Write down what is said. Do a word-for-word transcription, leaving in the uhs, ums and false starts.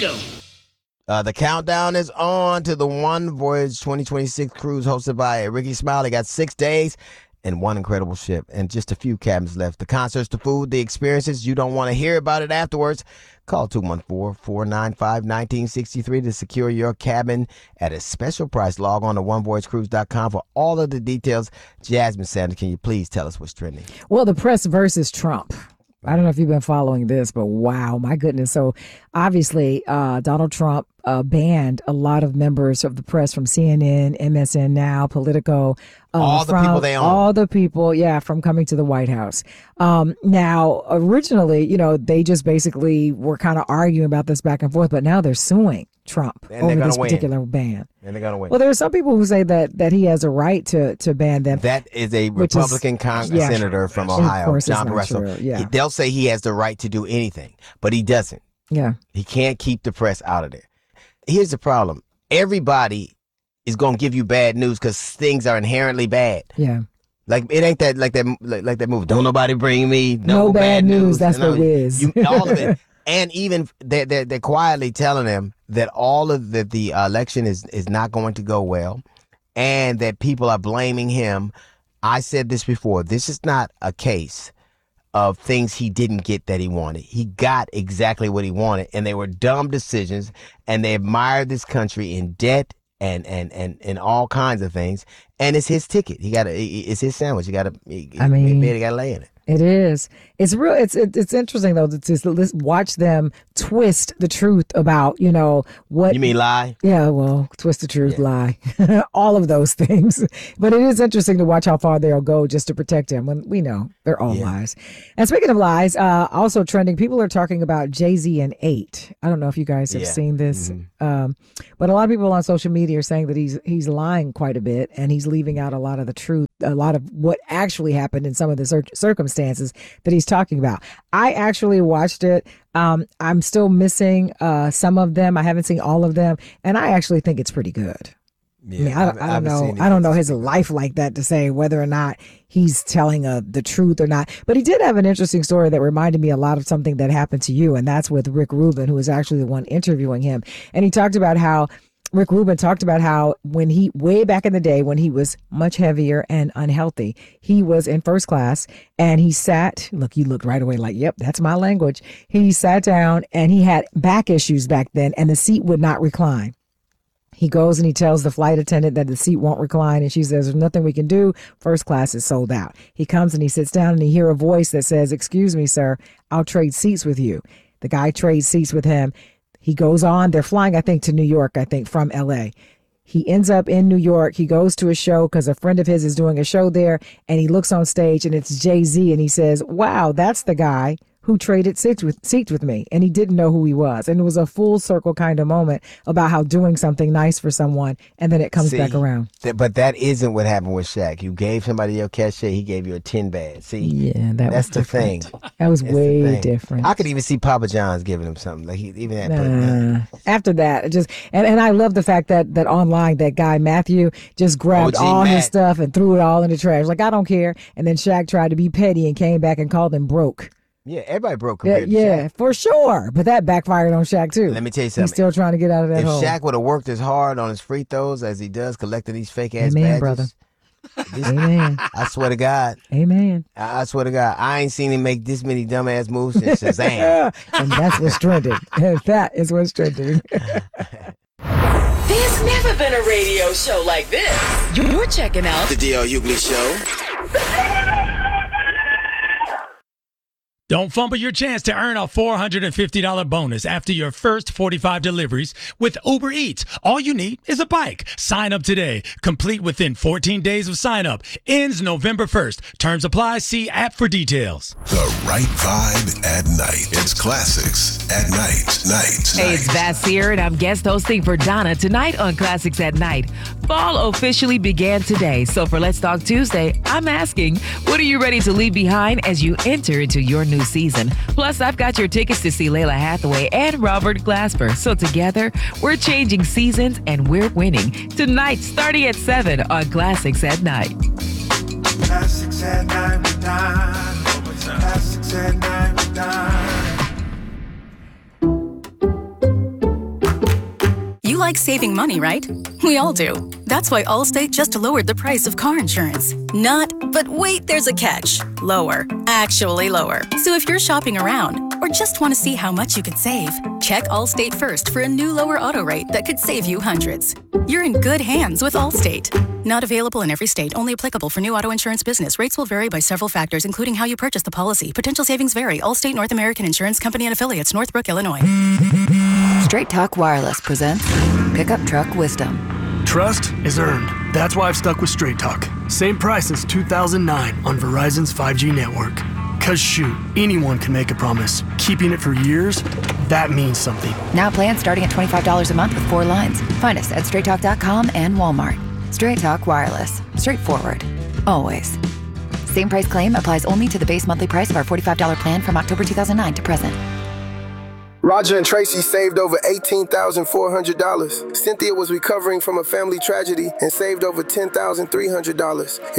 Show. Uh, the countdown is on to the One Voyage twenty twenty-six cruise hosted by Ricky Smiley. Got six days and one incredible ship and just a few cabins left. The concerts, the food, the experiences. You don't want to hear about it afterwards. Call two one four, four nine five, one nine six three to secure your cabin at a special price. Log on to one voyage cruise dot com for all of the details. Jasmine Sanders, can you please tell us what's trending? Well, the press versus Trump. I don't know if you've been following this, but wow, my goodness. So obviously, uh, Donald Trump uh, banned a lot of members of the press from C N N, M S N Now, Politico. Uh, all the from, people they own. All the people, yeah, from coming to the White House. Um, now, originally, you know, they just basically were kind of arguing about this back and forth, but now they're suing Trump and over this win. particular ban. And they're going to win. Well, there are some people who say that that he has a right to, to ban them. That is a Republican is, Congress yeah, senator from Ohio, John Barrasso. Yeah. They'll say he has the right to do anything, but he doesn't. Yeah. He can't keep the press out of there. Here's the problem. Everybody is going to give you bad news because things are inherently bad. Yeah. Like, it ain't that, like that, like, like that movie, Don't Nobody Bring Me No, no bad, bad news. news. That's you know, what it is. You, all of it. And even they're, they're, they're quietly telling him that all of the, the election is, is not going to go well and that people are blaming him. I said this before. This is not a case of things he didn't get that he wanted. He got exactly what he wanted, and they were dumb decisions, and they admired this country in debt and and and, and all kinds of things. And it's his ticket. He got to. It's his sandwich. You got to. I mean, he got to lay in it. It is. It's real. It's it, it's interesting though to just watch them twist the truth about, you know, what you mean lie. Yeah, well, twist the truth, yeah. lie, all of those things. But it is interesting to watch how far they'll go just to protect him when we know they're all yeah. lies. And speaking of lies, uh, also trending, people are talking about Jay-Z and eight. I don't know if you guys have yeah. seen this, mm-hmm. um, but a lot of people on social media are saying that he's he's lying quite a bit and he's leaving out a lot of the truth, a lot of what actually happened in some of the cir- circumstances that he's talking about. I actually watched it. Um, I'm still missing uh, some of them. I haven't seen all of them, and I actually think it's pretty good. Yeah, I mean, I, I, I don't know. I don't know his life like that to say whether or not he's telling uh, the truth or not. But he did have an interesting story that reminded me a lot of something that happened to you, and that's with Rick Rubin, who was actually the one interviewing him. And he talked about how Rick Rubin talked about how when he, way back in the day, when he was much heavier and unhealthy, he was in first class and he sat, look, you looked right away like, yep, that's my language. He sat down and he had back issues back then and the seat would not recline. He goes and he tells the flight attendant that the seat won't recline. And she says, there's nothing we can do. First class is sold out. He comes and he sits down and he hears a voice that says, excuse me, sir, I'll trade seats with you. The guy trades seats with him. He goes on. They're flying, I think, to New York, I think, from L A. He ends up in New York. He goes to a show because a friend of his is doing a show there. And he looks on stage and it's Jay-Z. And he says, wow, that's the guy who traded seats with seats with me. And he didn't know who he was. And it was a full circle kind of moment about how doing something nice for someone and then it comes See, back around. Th- but that isn't what happened with Shaq. You gave somebody your cachet, he gave you a tin bag. See, yeah, that that's was the different. thing. That was that's way different. I could even see Papa John's giving him something. Like he even had nah. After that, it just and, and I love the fact that that online that guy Matthew just grabbed O G all Matt. his stuff and threw it all in the trash. Like, I don't care. And then Shaq tried to be petty and came back and called him broke. Yeah, everybody broke Yeah, compared to yeah, Shaq. for sure. But that backfired on Shaq too. Let me tell you something. He's still trying to get out of that if hole. Shaq would have worked as hard on his free throws as he does collecting these fake ass Amen, badges, brother. this- Amen. I swear to God. Amen. I, I swear to God. I ain't seen him make this many dumbass moves since Shazam. And that's what's trending. That is what's trending. There's never been a radio show like this. You're checking out The D L Hughley Show. Don't fumble your chance to earn a four hundred fifty dollars bonus after your first forty-five deliveries with Uber Eats. All you need is a bike. Sign up today. Complete within fourteen days of sign up. Ends November first. Terms apply. See app for details. The right vibe at night. It's classics at night. Night. Hey, it's Vass here, and I'm guest hosting for Donna tonight on Classics at Night. Fall officially began today, so for Let's Talk Tuesday, I'm asking, what are you ready to leave behind as you enter into your new season? Plus, I've got your tickets to see Layla Hathaway and Robert Glasper. So together, we're changing seasons and we're winning. Tonight, starting at seven on Classics at Night. Classics at Night with Don. Classics at Night with Don. like saving money, right? We all do. That's why Allstate just lowered the price of car insurance. Not, but wait, there's a catch. Lower. Actually lower. So if you're shopping around or just want to see how much you could save, check Allstate first for a new lower auto rate that could save you hundreds. You're in good hands with Allstate. Not available in every state. Only applicable for new auto insurance business. Rates will vary by several factors, including how you purchase the policy. Potential savings vary. Allstate North American Insurance Company and Affiliates, Northbrook, Illinois. Straight Talk Wireless presents Pickup Truck Wisdom. Trust is earned. That's why I've stuck with Straight Talk. Same price since two thousand nine on Verizon's five G network. Cause shoot, anyone can make a promise. Keeping it for years, that means something. Now plans starting at twenty-five dollars a month with four lines. Find us at straight talk dot com and Walmart. Straight Talk Wireless. Straightforward. Always. Same price claim applies only to the base monthly price of our forty-five dollars plan from October two thousand nine to present. Roger and Tracy saved over eighteen thousand four hundred dollars. Cynthia was recovering from a family tragedy and saved over ten thousand three hundred dollars.